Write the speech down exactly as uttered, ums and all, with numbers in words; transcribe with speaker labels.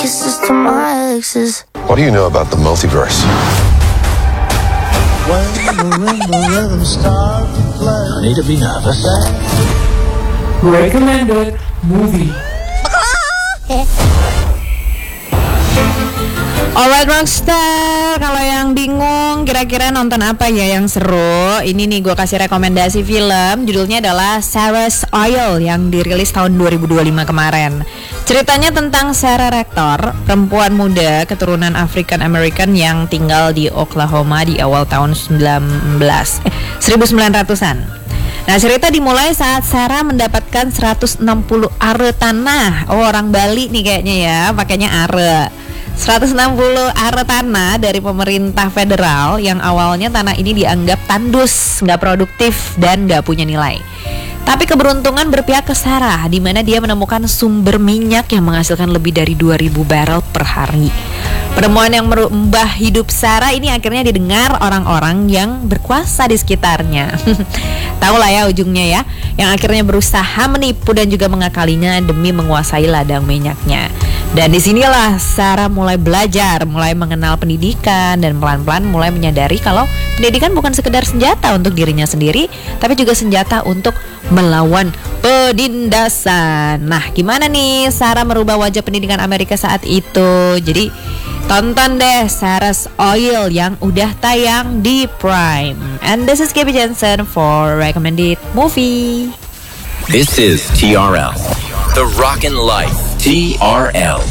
Speaker 1: kisses to my exes.
Speaker 2: What do you know about the multiverse?
Speaker 3: No need to be nervous.
Speaker 4: Recommended movie.
Speaker 5: Alright Rockstar, kalau yang bingung kira-kira nonton apa ya yang seru, ini nih gue kasih rekomendasi film. Judulnya adalah Sarah's Oil yang dirilis tahun dua ribu dua puluh lima kemarin. Ceritanya tentang Sarah Rector, perempuan muda keturunan African American yang tinggal di Oklahoma di awal tahun sembilan belas eh, seribu sembilan ratusan. Nah, cerita dimulai saat Sarah mendapatkan seratus enam puluh are tanah. Oh, orang Bali nih kayaknya ya, pakainya are. seratus enam puluh are tanah dari pemerintah federal yang awalnya tanah ini dianggap tandus, nggak produktif dan nggak punya nilai. Tapi keberuntungan berpihak ke Sarah, di mana dia menemukan sumber minyak yang menghasilkan lebih dari dua ribu barel per hari. Penemuan yang merubah hidup Sarah ini akhirnya didengar orang-orang yang berkuasa di sekitarnya. Tahu lah ya ujungnya ya, yang akhirnya berusaha menipu dan juga mengakalinya demi menguasai ladang minyaknya. Dan disinilah Sarah mulai belajar, mulai mengenal pendidikan dan pelan-pelan mulai menyadari kalau pendidikan bukan sekedar senjata untuk dirinya sendiri, tapi juga senjata untuk melawan penindasan. Nah, gimana nih Sarah merubah wajah pendidikan Amerika saat itu? Jadi tonton deh Sarah's Oil yang udah tayang di Prime. And this is Gaby Jensen for recommended movie.
Speaker 3: This is T R L, The Rockin' Life, T R L.